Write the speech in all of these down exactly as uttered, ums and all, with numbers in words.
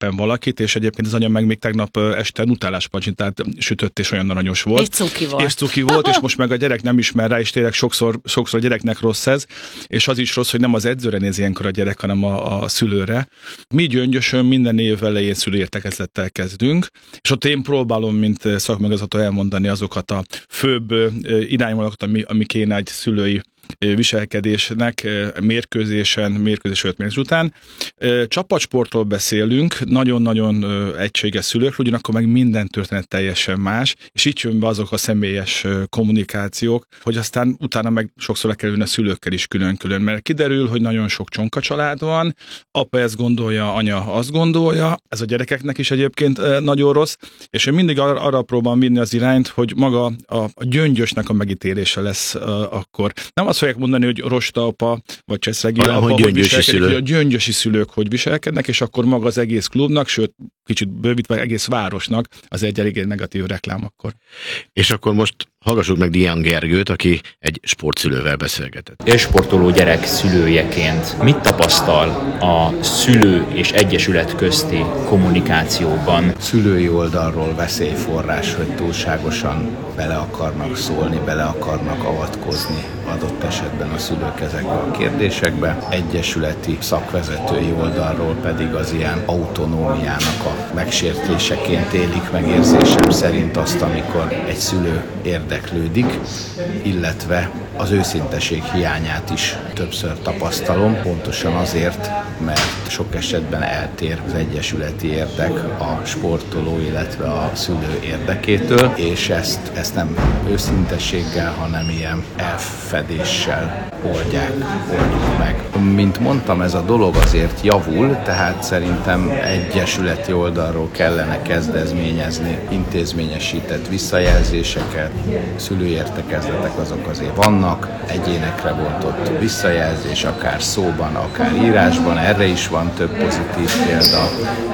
éppen valakit, és egyébként az anya meg még tegnap este nutellás-padzsintát sütött, és olyan aranyos volt. És cuki volt. És cuki volt, és most meg a gyerek nem ismer rá, és tényleg sokszor, sokszor a gyereknek rossz ez, és az is rossz, hogy nem az edzőre néz ilyenkor a gyerek, hanem a, a szülőre. Mi Gyöngyösön minden év elején szülőértekezlettel kezdünk, és ott én próbálom, mint szakmegazgató elmondani azokat a főbb irányvonalakat, ami, ami kéne egy szülői viselkedésnek mérkőzésen, mérkőzés előtt, mérkőzés után. Csapatsportról beszélünk, nagyon-nagyon egységes szülők, ugyanakkor meg minden történet teljesen más, és itt jön be azok a személyes kommunikációk, hogy aztán utána meg sokszor le kell ülni a szülőkkel is külön-külön, mert kiderül, hogy nagyon sok csonka család van, apa ezt gondolja, anya azt gondolja, ez a gyerekeknek is egyébként nagyon rossz, és én mindig ar- arra próbálom vinni az irányt, hogy maga a, a Gyöngyösnek a megítélése lesz uh, akkor. Nem azt fogják mondani, hogy rosta apa, vagy cseszegi apa, hogy hogy viselkedik, hogy a gyöngyösi szülők hogy viselkednek, és akkor maga az egész klubnak, sőt, kicsit bővítve egész városnak az egy elég negatív reklám akkor. És akkor most hallgassuk meg Dián Gergőt, aki egy sportszülővel beszélgetett. Élsportoló gyerek szülőjeként mit tapasztal a szülő és egyesület közti kommunikációban? Szülői oldalról veszélyforrás, hogy túlságosan bele akarnak szólni, bele akarnak avatkozni adott esetben a szülők ezekbe a kérdésekbe. Egyesületi szakvezetői oldalról pedig az ilyen autonómiának a megsértéseként élik meg érzésem szerint azt, amikor egy szülő érdeklődik, illetve az őszinteség hiányát is többször tapasztalom, pontosan azért, mert sok esetben eltér az egyesületi érdek a sportoló, illetve a szülő érdekétől, és ezt, ezt nem őszintességgel, hanem ilyen elfedéssel oldják, oldjuk meg. Mint mondtam, ez a dolog azért javul, tehát szerintem egyesületi oldalról kellene kezdeményezni intézményesített visszajelzéseket, szülőértekezletek azok azért vannak, egyénekre bontott visszajelzés, akár szóban, akár írásban, erre is van több pozitív példa,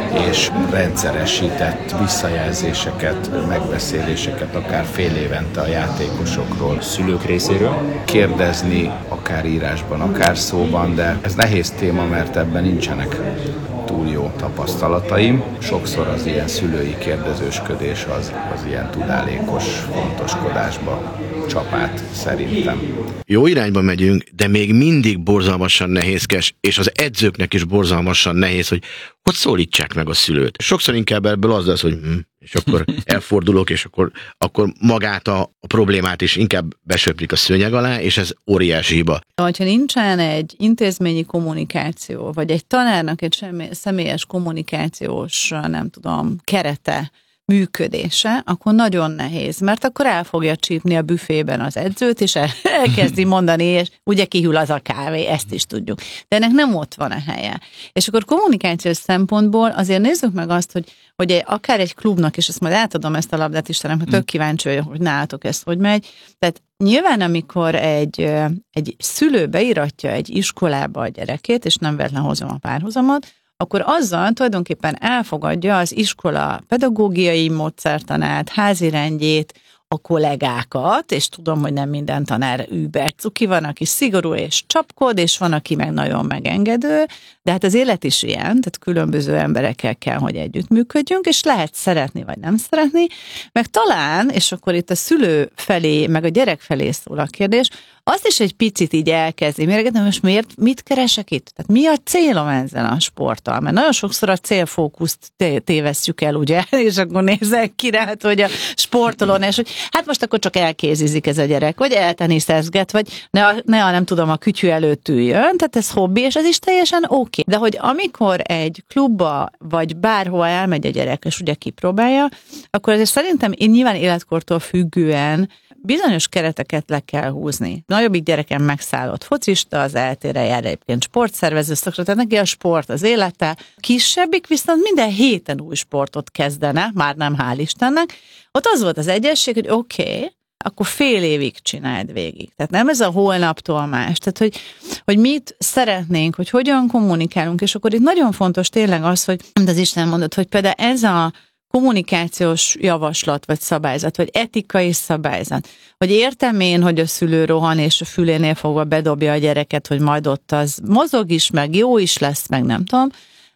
és rendszeresített visszajelzéseket, megbeszéléseket, akár fél évente a játékosokról. Szülők részéről? Kérdezni, akár írásban, akár szóban, de ez nehéz téma, mert ebben nincsenek túl jó tapasztalataim. Sokszor az ilyen szülői kérdezősködés az, az ilyen tudálékos fontoskodásba csap át, szerintem. Jó irányba megyünk, de még mindig borzalmasan nehézkes, és az edzőknek is borzalmasan nehéz, hogy hogy szólítsák meg a szülőt. Sokszor inkább ebből az lesz, hogy hm, és akkor elfordulok, és akkor, akkor magát a, a problémát is inkább besöprik a szőnyeg alá, és ez óriási hiba. Ha nincsen egy intézményi kommunikáció, vagy egy tanárnak egy személyes kommunikációs, nem tudom, kerete, működése, akkor nagyon nehéz, mert akkor el fogja csípni a büfében az edzőt, és elkezdi mondani, és ugye kihűl az a kávé, ezt is tudjuk. De ennek nem ott van a helye. És akkor kommunikációs szempontból azért nézzük meg azt, hogy, hogy akár egy klubnak, és ezt majd átadom ezt a labdát Istenem, mert tök kíváncsi vagyok, hogy nálatok ezt hogy megy. Tehát nyilván, amikor egy, egy szülő beiratja egy iskolába a gyerekét, és nem véletlen hozom a párhuzamot, akkor azzal tulajdonképpen elfogadja az iskola pedagógiai módszertanát, házirendjét, a kollégákat, és tudom, hogy nem minden tanár über cuki, van, aki szigorú és csapkod, és van, aki meg nagyon megengedő, de hát az élet is ilyen, tehát különböző emberekkel kell, hogy együttműködjünk, és lehet szeretni, vagy nem szeretni, meg talán, és akkor itt a szülő felé, meg a gyerek felé szól a kérdés, azt is egy picit így elkezdi mérgetni, most miért, mit keresek itt? Tehát mi a célom ezzel a sporttal? Mert nagyon sokszor a célfókuszt tévesztjük el, ugye? És akkor nézzek ki rá, hogy a sportolón, és hogy hát most akkor csak elkézizik ez a gyerek, vagy elteniszezget, vagy ne, a, ne a nem tudom, a kütyű előtt üljön, tehát ez hobbi, és ez is teljesen oké. Okay. De hogy amikor egy klubba, vagy bárhova elmegy a gyerek, és ugye kipróbálja, akkor azért szerintem én nyilván életkortól függően bizonyos kereteket le kell húzni. Nagyobbik gyerekem megszállott focista, az eltére jár egyébként sportszervező szakra, tehát neki a sport az élete. Kisebbik viszont minden héten új sportot kezdene, már nem hál' Istennek. Ott az volt az egyesség, hogy oké, okay, akkor fél évig csináld végig. Tehát nem ez a holnaptól más. Tehát, hogy, hogy mit szeretnénk, hogy hogyan kommunikálunk, és akkor itt nagyon fontos tényleg az, hogy az Isten mondott, hogy például ez a kommunikációs javaslat, vagy szabályzat, vagy etikai szabályzat, hogy értem én, hogy a szülő rohan, és a fülénél fogva bedobja a gyereket, hogy majd ott az mozog is, meg jó is lesz, meg nem tudom,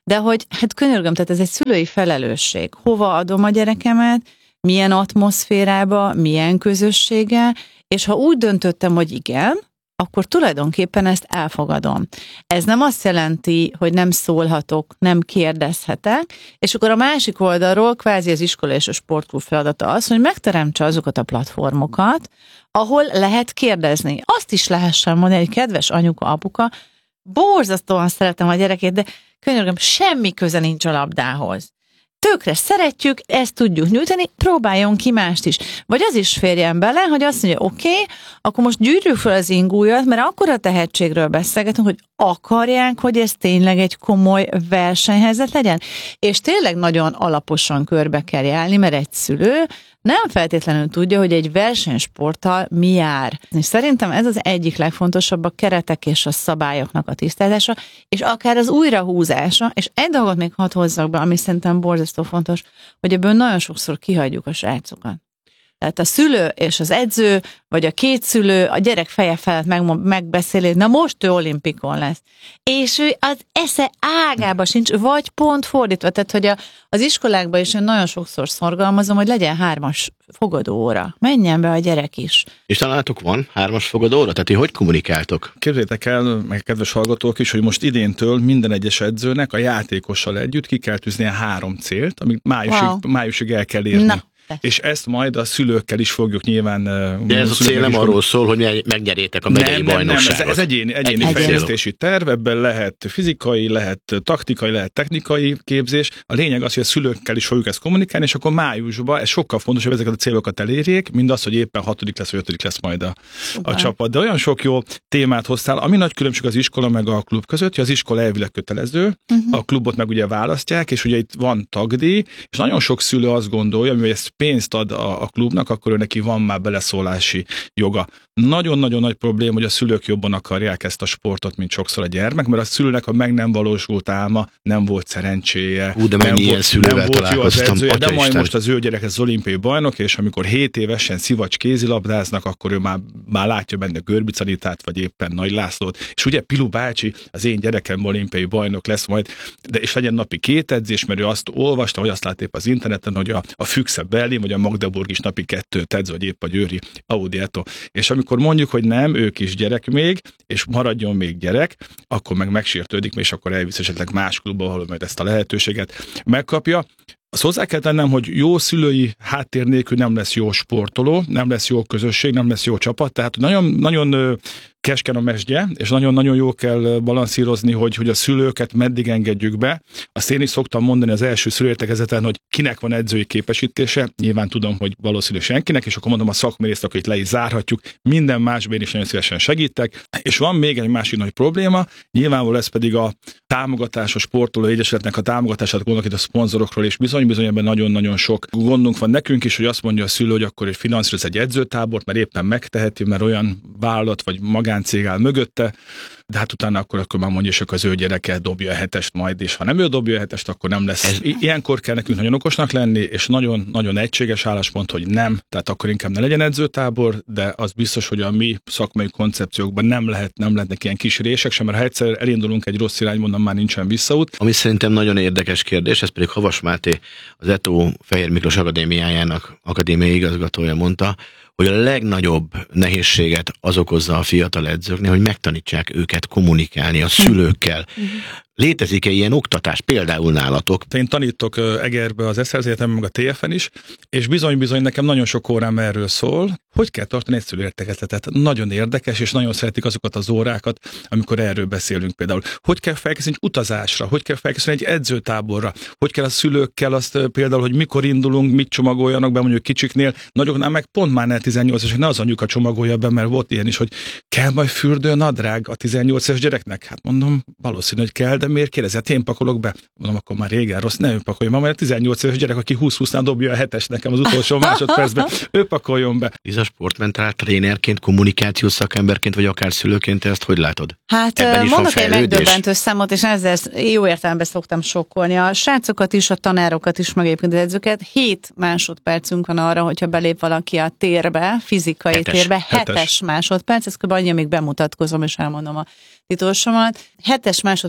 de hogy hát könyörgöm, tehát ez egy szülői felelősség. Hova adom a gyerekemet, milyen atmoszférába, milyen közösséggel, és ha úgy döntöttem, hogy igen, akkor tulajdonképpen ezt elfogadom. Ez nem azt jelenti, hogy nem szólhatok, nem kérdezhetek, és akkor a másik oldalról kvázi az iskola és a sportklub feladata az, hogy megteremtse azokat a platformokat, ahol lehet kérdezni. Azt is lehessen mondani, hogy kedves anyuka, apuka, borzasztóan szeretem a gyerekét, de könyörgöm, semmi köze nincs a labdához. Tökre szeretjük, ezt tudjuk nyújtani, próbáljon ki mást is. Vagy az is férjen bele, hogy azt mondja, oké, okay, akkor most gyűrjük fel az ingújat, mert akkor a tehetségről beszélgetünk, hogy akarják, hogy ez tényleg egy komoly versenyhelyzet legyen. És tényleg nagyon alaposan körbe kell járni, mert egy szülő nem feltétlenül tudja, hogy egy versenysporttal mi jár. És szerintem ez az egyik legfontosabb, a keretek és a szabályoknak a tisztázása, és akár az újrahúzása, és egy dolgot még hadd hozzak be, ami szerintem borzasztó fontos, hogy ebből nagyon sokszor kihagyjuk a srácokat. Tehát a szülő és az edző, vagy a két szülő a gyerek feje felett meg, megbeszéli, na most ő olimpikon lesz. És ő az esze ágába sincs, vagy pont fordítva. Tehát, hogy a, az iskolákban is én nagyon sokszor szorgalmazom, hogy legyen hármas fogadóóra. Menjen be a gyerek is. És tanálatok van hármas fogadóóra? Tehát ti hogy kommunikáltok? Képzeljétek el, meg kedves hallgatók is, hogy most idéntől minden egyes edzőnek a játékossal együtt ki kell tűznie három célt, amit májusig, wow. májusig el kell érni. Na. És ezt majd a szülőkkel is fogjuk nyilván... De ez a cél nem arról szól, hogy megnyerjétek a megyei bajnokságot. Nem, nem, ez, ez egyéni, egyéni fejlesztési terv, ebben lehet fizikai, lehet taktikai, lehet technikai képzés. A lényeg az, hogy a szülőkkel is fogjuk ezt kommunikálni, és akkor májusban ez sokkal fontosabb, ezeket a célokat elérjék, mint az, hogy éppen hatodik lesz, vagy ötödik lesz majd a, a csapat. De olyan sok jó témát hoztál, ami nagy különbség az iskola meg a klub között, hogy az iskola elvileg kötelező, uh-huh. a klubot meg ugye választják, és ugye itt van tagdíj, és nagyon sok szülő azt gondolja, hogy ezt pénzt ad a, a klubnak, akkor ő neki van már beleszólási joga. Nagyon-nagyon nagy probléma, hogy a szülők jobban akarják ezt a sportot, mint sokszor a gyermek, mert a szülőnek a meg nem valósult álma, nem volt szerencséje, Hú, de nem, volt, nem volt jó az edzője, de majd most az ő gyerek az olimpiai bajnok, és amikor hét évesen szivacs kézilabdáznak, akkor ő már, már látja benne Görbic Anitát, vagy éppen Nagy Lászlót, és ugye Pilu bácsi, az én gyerekem olimpiai bajnok lesz majd, de és legyen napi két edzés, mert ő azt olvasta, vagy azt lát épp az interneten, hogy a, a Füchse Berlin, vagy a Magdeburg is napi kettőt edz, vagy épp a győri Audi Eto. És amikor mondjuk, hogy nem, ők is gyerek még, és maradjon még gyerek, akkor meg megsértődik, és akkor elvisz esetleg más klubba, ahol majd ezt a lehetőséget megkapja. Azt hozzá kell tennem, hogy jó szülői háttér nélkül nem lesz jó sportoló, nem lesz jó közösség, nem lesz jó csapat, tehát nagyon, nagyon kesken a mesdje, és nagyon-nagyon jó kell balanszírozni, hogy, hogy a szülőket meddig engedjük be. Azt én is szoktam mondani az első szülőértekezeten, hogy kinek van edzői képesítése, nyilván tudom, hogy valószínűleg senkinek, és akkor mondom a szakmai részt, akkor itt le is zárhatjuk, minden másban is nagyon szívesen segítek. És van még egy másik nagy probléma, nyilvánvalóan ez pedig a támogatás, a sportoló egyesületnek a támogatását, gondolok itt a szponzorokról, és bizony-bizony ebben nagyon-nagyon sok gondunk van nekünk is, hogy azt mondja a szülő, hogy akkor egy finanszíroz egy edzőtábort, mert éppen megteheti, mert olyan vállalat vagy magáncég áll mögötte, de hát utána akkor, akkor már mondja, hogy az ő gyereke dobja a hetest majd, és ha nem ő dobja a hetest, akkor nem lesz. Ez... Ilyenkor kell nekünk nagyon okosnak lenni, és nagyon-nagyon egységes álláspont, hogy nem, tehát akkor inkább ne legyen edzőtábor, de az biztos, hogy a mi szakmai koncepciókban nem lehet, nem lehetnek ilyen kis rések sem, mert ha egyszer elindulunk egy rossz irányba, onnan már nincsen visszaút. Ami szerintem nagyon érdekes kérdés, ez pedig Havas Máté, az Eto Fejér Miklós Akadémiájának akadémiai igazgatója mondta, hogy a legnagyobb nehézséget az okozza a fiatal edzőknél, hogy megtanítsák őket kommunikálni a szülőkkel. Létezik-e ilyen oktatás, például nálatok? Én tanítok Egerbe az Eszerz Egyetemen, meg a té ef en is, és bizony-bizony nekem nagyon sok órám erről szól, hogy kell tartani egy szülőértekezletet. Nagyon érdekes, és nagyon szeretik azokat az órákat, amikor erről beszélünk például. Hogy kell felkészülni egy utazásra, hogy kell felkészülni egy edzőtáborra, hogy kell a szülőkkel azt például, hogy mikor indulunk, mit csomagoljanak be mondjuk kicsiknél, nagyoknál meg pont már ne tizennyolc éves, ne az anyuka csomagolja be, mert volt ilyen is, hogy kell majd fürdőnadrág a tizennyolc éves gyereknek. Hát mondom, valószínű, hogy kell, de miért kérdezi? Hát én pakolok be. Mondom, akkor már régen rossz, ne ő pakoljon, mert a tizennyolc éves gyerek, aki húsz-húsznál dobja a hetes nekem az utolsó másodpercben, ő pakoljon be. Ez a sportmentál trénerként, kommunikációs szakemberként, vagy akár szülőként, te ezt hogy látod? Hát mondok egy megdöbbentő számot, és ezzel jó értelemben szoktam sokkolni. A srácokat is, a tanárokat is, meg egyébként az edzőket. Hét másodpercünk van arra, hogyha belép valaki a térbe, fizikai hetes. térbe, hetes, hetes másodperc, ez kb. Annyi, amíg bemutatkozom, és elmondom a titulsomat. Hetes másodpercünk van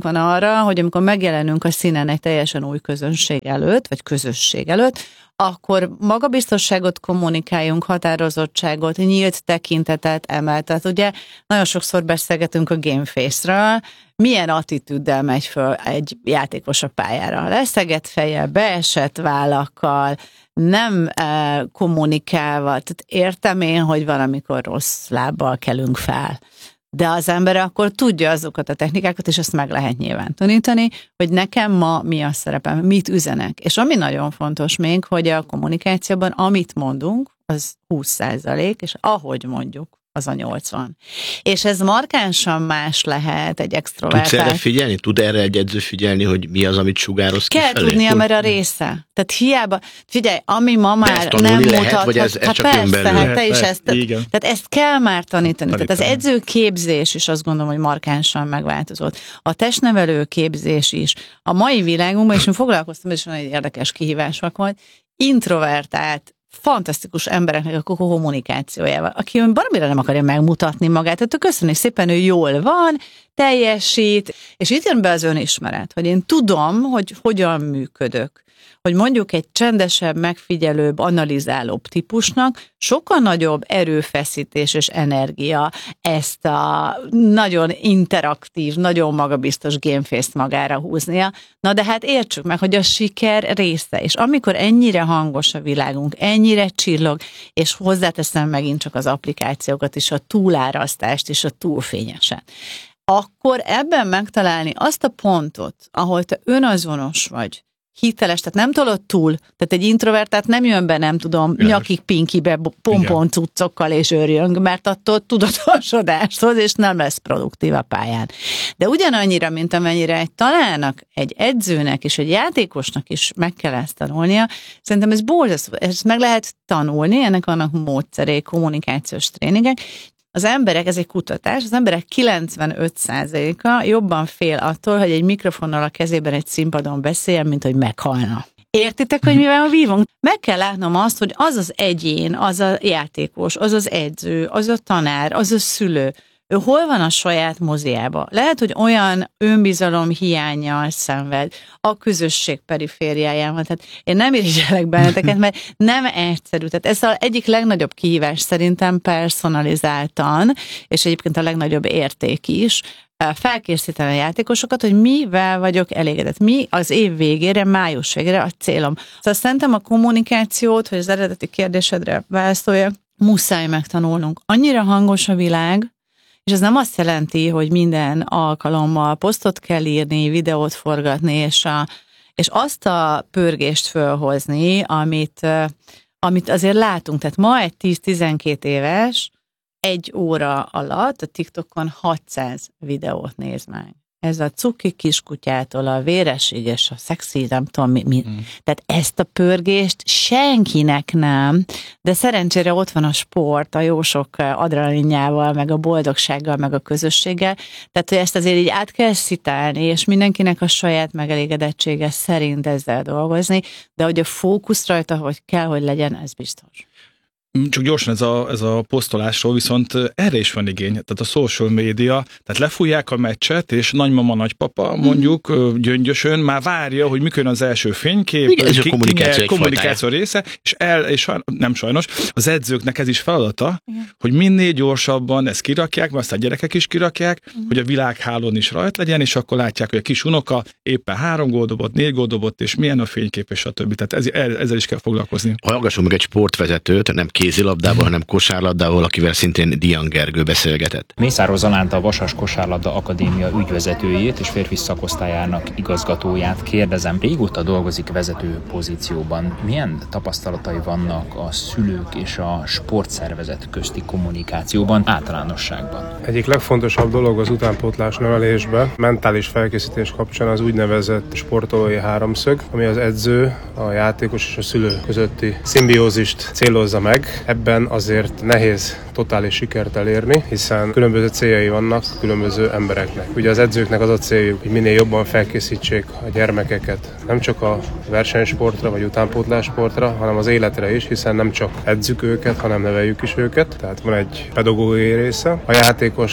van arra, hogy amikor megjelenünk a színen egy teljesen új közönség előtt, vagy közösség előtt, akkor magabiztosságot kommunikáljunk, határozottságot, nyílt tekintetet emel. Tehát ugye nagyon sokszor beszélgetünk a gameface-ről, milyen attitűddel megy föl egy játékos a pályára. Leszegett fejjel, beesett vállakkal, nem eh, kommunikálva. Tehát értem én, hogy valamikor rossz lábbal kelünk fel. De az ember akkor tudja azokat a technikákat, és ezt meg lehet nyilvántanítani, hogy nekem ma mi a szerepem, mit üzenek. És ami nagyon fontos még, hogy a kommunikációban, amit mondunk, az húsz százalék, és ahogy mondjuk, az a nyolcvan. És ez markánsan más lehet egy extrovertált. Tudsz erre figyelni? Tud erre egy edző figyelni, hogy mi az, amit sugároz Kell kifelé? tudnia, mert a része. Tehát hiába, figyelj, ami ma már nem mutathat. Vagy ez, ez hát csak persze, hát te is lehet, ezt. Tehát, tehát ezt kell már tanítani. tanítani. Tehát az edzőképzés is azt gondolom, hogy markánsan megváltozott. A testnevelő képzés is. A mai világunkban, és én foglalkoztam, és egy érdekes kihívások volt, introvertált, fantasztikus embereknek a kommunikációjával, aki baromira nem akarja megmutatni magát, tehát köszönjük szépen, ő jól van, teljesít, és itt jön be az önismeret, hogy én tudom, hogy hogyan működök. Hogy mondjuk egy csendesebb, megfigyelőbb, analizálóbb típusnak sokkal nagyobb erőfeszítés és energia ezt a nagyon interaktív, nagyon magabiztos gameface-t magára húznia. Na de hát értsük meg, hogy a siker része, és amikor ennyire hangos a világunk, ennyire csillog, és hozzáteszem megint csak az applikációkat is, a túlárasztást és a túlfényeset, akkor ebben megtalálni azt a pontot, ahol te önazonos vagy, hiteles, tehát nem tolod túl, tehát egy introvertát nem jön be, nem tudom, János. nyakig pinkibe, pompon cuccokkal és őrjönk, mert attól tudatosodáshoz, és nem lesz produktív a pályán. De ugyanannyira, mint amennyire egy tanárnak, egy edzőnek és egy játékosnak is meg kell ezt tanulnia, szerintem ez borzasztó, ezt meg lehet tanulni, ennek vannak módszerei, kommunikációs tréningek. Az emberek, ez egy kutatás, az emberek kilencvenöt százaléka jobban fél attól, hogy egy mikrofonnal a kezében egy színpadon beszéljen, mint hogy meghalna. Értitek, hogy mivel vívunk? Meg kell látnom azt, hogy az az egyén, az a játékos, az az edző, az a tanár, az a szülő, ő hol van a saját moziába? Lehet, hogy olyan önbizalom hiánnyal szenved a közösség perifériáján van. Tehát én nem irigyelek benneteket, mert nem egyszerű. Tehát ez az egyik legnagyobb kihívás szerintem personalizáltan, és egyébként a legnagyobb érték is, felkészíteni a játékosokat, hogy mivel vagyok elégedett. Mi az év végére, május végére a célom. Szóval szerintem a kommunikációt, hogy az eredeti kérdésedre válaszoljak, muszáj megtanulnunk. Annyira hangos a világ, és ez nem azt jelenti, hogy minden alkalommal posztot kell írni, videót forgatni, és, a, és azt a pörgést fölhozni, amit, amit azért látunk. Tehát ma egy tíz-tizenkét éves egy óra alatt a TikTokon hatszáz videót néz meg. Ez a cuki kiskutyától a véresig és a szexi, nem tudom mi. mi. Mm. Tehát ezt a pörgést senkinek nem, de szerencsére ott van a sport, a jó sok adrenalinjával, meg a boldogsággal, meg a közösséggel. Tehát, hogy ezt azért így át kell szitálni, és mindenkinek a saját megelégedettsége szerint ezzel dolgozni, de hogy a fókusz rajta, hogy kell, hogy legyen, ez biztos. Csak gyorsan ez a, ez a posztolásról, viszont erre is van igény. Tehát a social media, tehát lefújják a meccset, és nagymama, nagypapa mondjuk mm. gyöngyösön már várja, hogy mikor az első fénykép, igen, ez ki, a kommunikáció, kommunikáció része, és, el, és nem sajnos, az edzőknek ez is feladata, igen. hogy minél gyorsabban ezt kirakják, mert azt a gyerekek is kirakják, mm. hogy a világhálón is rajt legyen, és akkor látják, hogy a kis unoka éppen három gól dobott, négy gól dobott, és milyen a fénykép, és a többi. Tehát ez, ezzel is kell foglalkozni. Hallgassunk meg egy sportvezetőt, nem kézilabdával, hanem kosárlabdával, akivel szintén Dian Gergő beszélgetett. Mészáros Zalánta, a Vasas Kosárlabda Akadémia ügyvezetőjét és férfi szakosztályának igazgatóját kérdezem. Régóta dolgozik vezető pozícióban. Milyen tapasztalatai vannak a szülők és a sportszervezet közti kommunikációban általánosságban? Egyik legfontosabb dolog az utánpótlás nevelésben, mentális felkészítés kapcsán az úgynevezett sportolói háromszög, ami az edző, a játékos és a szülő közötti szimbiózist célozza meg. Ebben azért nehéz totális sikert elérni, hiszen különböző céljai vannak különböző embereknek. Ugye az edzőknek az a céljuk, hogy minél jobban felkészítsék a gyermekeket nem csak a versenysportra vagy utánpótlássportra, hanem az életre is, hiszen nem csak edzük őket, hanem neveljük is őket. Tehát van egy pedagógiai része. A játékos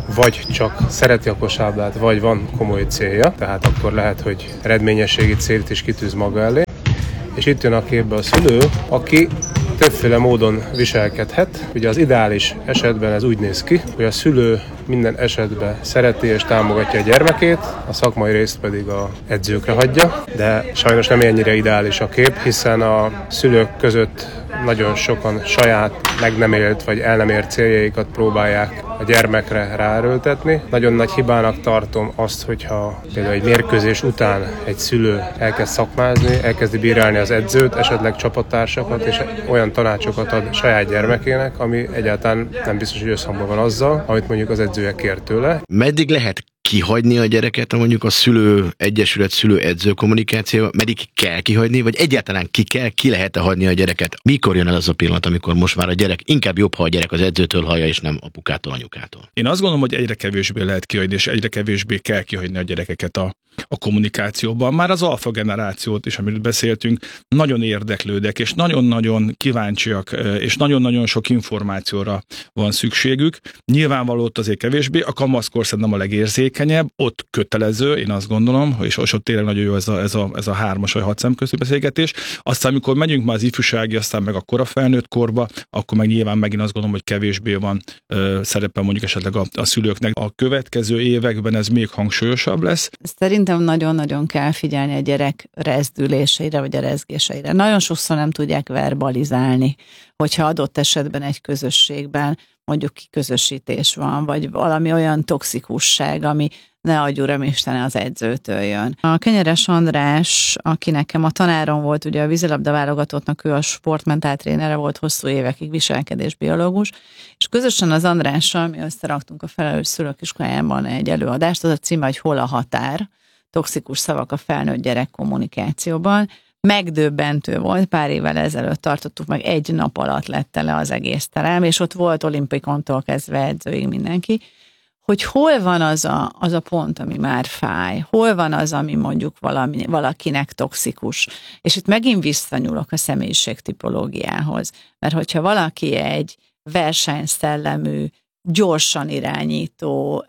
vagy csak szereti a kosárlabdát, vagy van komoly célja, tehát akkor lehet, hogy eredményességi célt is kitűz maga elé. És itt jön a képbe a szülő, aki többféle módon viselkedhet. Ugye az ideális esetben ez úgy néz ki, hogy a szülő minden esetben szereti és támogatja a gyermekét, a szakmai részt pedig a edzőkre hagyja, de sajnos nem ennyire ideális a kép, hiszen a szülők között nagyon sokan saját meg nem élt vagy el nem ért céljaikat próbálják a gyermekre ráerőltetni. Nagyon nagy hibának tartom azt, hogyha például egy mérkőzés után egy szülő elkezd szakmázni, elkezdi bírálni az edzőt, esetleg csapattársakat, és olyan tanácsokat ad saját gyermekének, ami egyáltalán nem biztos, hogy összhangban van azzal, amit mondjuk az edzője kér tőle. Meddig lehet kihagyni a gyereket, mondjuk a szülő egyesület szülő-edző kommunikációval, meddig kell kihagyni, vagy egyáltalán ki kell, ki lehet-e hagyni a gyereket? Mikor jön el az a pillanat, amikor most már a gyerek, inkább jobb, ha a gyerek az edzőtől hallja, és nem apukától, anyukától? Én azt gondolom, hogy egyre kevésbé lehet kihagyni, és egyre kevésbé kell kihagyni a gyerekeket a, a kommunikációban. Már az alfa generációt is, amiről beszéltünk, nagyon érdeklődek, és nagyon-nagyon kíváncsiak, és nagyon-nagyon sok információra van szükségük. Nyilvánvaló ott azért kevésbé, a kamaszkor szerintem a legérzékenyebb, ott kötelező, én azt gondolom, és ott tényleg nagyon jó ez a, ez a, ez a hármas vagy hat szemközti beszélgetés. Aztán, amikor megyünk már az ifjúsági, aztán meg akkor a felnőtt korba, akkor meg nyilván megint azt gondolom, hogy kevésbé van ö, szerepe mondjuk esetleg a, a szülőknek. A következő években ez még hangsúlyosabb lesz. Szerintem nagyon-nagyon kell figyelni a gyerek rezdüléseire, vagy a rezgéseire. Nagyon sokszor nem tudják verbalizálni, hogyha adott esetben egy közösségben mondjuk kiközösítés van, vagy valami olyan toxikusság, ami ne adj uram Isten az edzőtől jön. A Kenyeres András, aki nekem a tanárom volt, ugye a vízilabda válogatottnak ő a sportmentál trénere volt hosszú évekig, viselkedésbiológus, és közösen az Andrással mi összeraktunk a Felelős Szülők Iskolájában egy előadást, az a címe, hogy Hol a határ? Toxikus szavak a felnőtt gyerek kommunikációban. Megdöbbentő volt, pár évvel ezelőtt tartottuk meg, egy nap alatt lett tele az egész terem, és ott volt olimpikontól kezdve edzőig mindenki, hogy hol van az a, az a pont, ami már fáj, hol van az, ami mondjuk valami, valakinek toxikus. És itt megint visszanyúlok a személyiségtipológiához, mert hogyha valaki egy versenyszellemű, gyorsan irányító,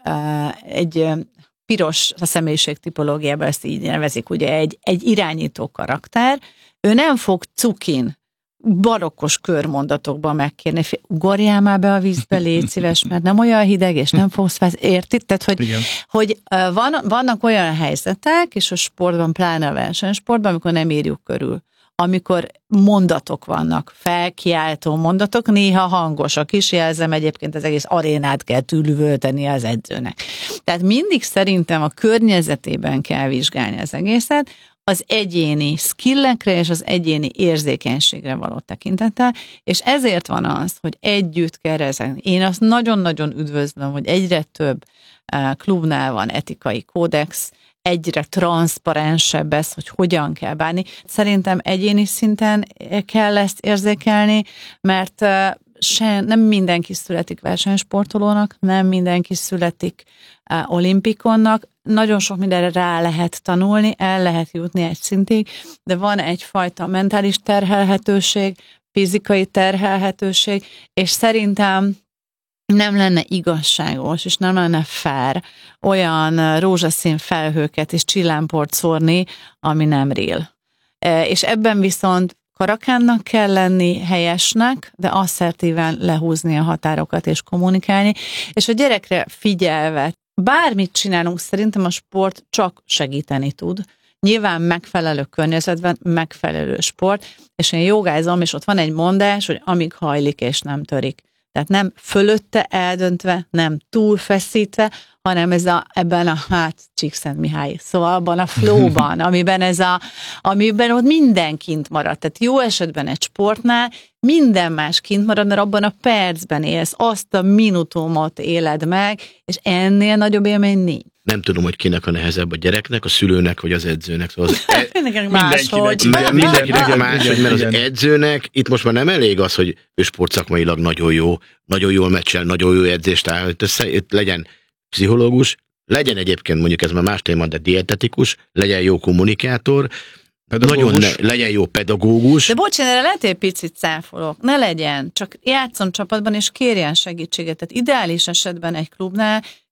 egy piros a személyiségtipológiában, ezt így nevezik, ugye egy, egy irányító karakter, ő nem fog cukin, barokkos körmondatokban megkérni, ugorjál már be a vízbe, légy szíves, mert nem olyan hideg, és nem fogsz fel, érted? Tehát, hogy, hogy van, vannak olyan helyzetek, és a sportban, pláne a versenysportban, amikor nem írjuk körül, amikor mondatok vannak, felkiáltó mondatok, néha hangosak is, jelzem, egyébként az egész arénát kell tűlüvölteni az edzőnek. Tehát mindig szerintem a környezetében kell vizsgálni az egészet, az egyéni skillekre és az egyéni érzékenységre való tekintettel, és ezért van az, hogy együtt kell rezegni. Én azt nagyon-nagyon üdvözlöm, hogy egyre több klubnál van etikai kódex, egyre transzparensebb ez, hogy hogyan kell bánni. Szerintem egyéni szinten kell ezt érzékelni, mert se, nem mindenki születik versenysportolónak, nem mindenki születik uh, olimpikonnak, nagyon sok mindenre rá lehet tanulni, el lehet jutni egy szintig, de van egyfajta mentális terhelhetőség, fizikai terhelhetőség, és szerintem nem lenne igazságos, és nem lenne fair olyan rózsaszín felhőket és csillámport szórni, ami nem real. És ebben viszont karakánnak kell lenni, helyesnek, de asszertíven lehúzni a határokat és kommunikálni, és a gyerekre figyelve, bármit csinálunk, szerintem a sport csak segíteni tud. Nyilván megfelelő környezetben, megfelelő sport, és én jogázom, és ott van egy mondás, hogy amíg hajlik és nem törik. Tehát nem fölötte eldöntve, nem túlfeszítve, hanem ez a, ebben a, hát Csíkszentmihály, szóval abban a flowban, amiben ez a, amiben ott minden kint marad. Tehát jó esetben egy sportnál minden más kint marad, mert abban a percben élsz, azt a minutumot éled meg, és ennél nagyobb élmény nincs. Nem tudom, hogy kinek a nehezebb, a gyereknek, a szülőnek, vagy az edzőnek. Szóval az e- mindenkinek máshogy. Mindenkinek máshogy, mert az edzőnek itt most már nem elég az, hogy ő sportszakmailag nagyon jó, nagyon jól meccsel, nagyon jó edzést állít össze, itt legyen pszichológus, legyen egyébként mondjuk ez már más téma, de dietetikus, legyen jó kommunikátor, nagyon ne, legyen jó pedagógus. De bocs, én erre lehet egy picit cáfolok. Ne legyen, csak játszon csapatban, és kérjen segítséget. Tehát ideális esetben egy klubnál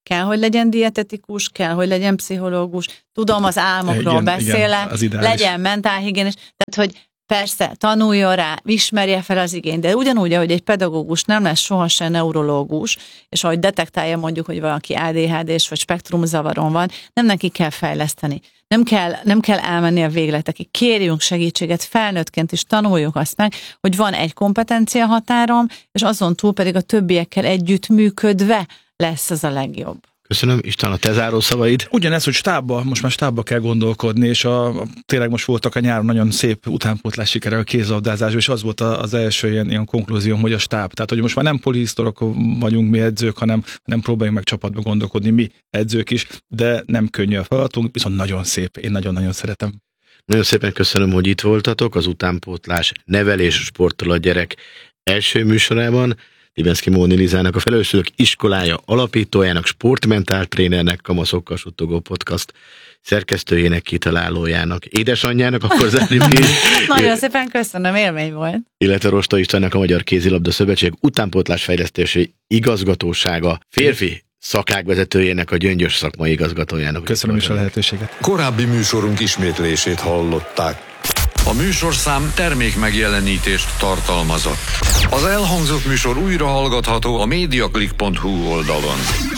Kell, hogy legyen dietetikus, kell, hogy legyen pszichológus, tudom, az álmokról igen, beszélek, igen, legyen mentálhigiénés, tehát, hogy persze, tanuljon rá, ismerje fel az igényt, de ugyanúgy, ahogy egy pedagógus nem lesz sohasem neurológus, és ahogy detektálja mondjuk, hogy valaki á dé há dés vagy spektrumzavaron van, nem neki kell fejleszteni. Nem kell, nem kell elmenni a végletekig. Kérjünk segítséget, felnőttként is tanuljuk azt meg, hogy van egy kompetencia határom, és azon túl pedig a többiekkel együtt működve lesz az a legjobb. Köszönöm, István, a te záró szavaid. Ugyanez, hogy stábba, most már stábba kell gondolkodni, és a, a, tényleg most voltak a nyáron nagyon szép utánpótlás sikere a kézlabdázásban, és az volt az első ilyen, ilyen konklúzióm, hogy a stáb. Tehát, hogy most már nem polihisztorok vagyunk mi edzők, hanem nem próbáljunk meg csapatba gondolkodni mi edzők is, de nem könnyű a feladatunk, viszont nagyon szép. Én nagyon-nagyon szeretem. Nagyon szépen köszönöm, hogy itt voltatok az utánpótlás nevelés sporttól a gyerek első műsorában. Libenszky Móni Lizának, a Felelősülők iskolája alapítójának, sportmentál trénernek, Kamaszokkal suttogó podcast szerkesztőjének, kitalálójának, édesanyjának, akkor zárjuk ki. Nagyon szépen köszönöm, élmény volt. Illetve Rosta Istvánnak, a Magyar Kézilabda Szövetség utánpótlásfejlesztési igazgatósága, férfi szakágvezetőjének, a Gyöngyös szakmai igazgatójának. Köszönöm is a lehetőséget. Korábbi műsorunk ismétlését hallották. A műsorszám termék megjelenítést tartalmazott. Az elhangzott műsor újra hallgatható a mediaclick pont hu oldalon.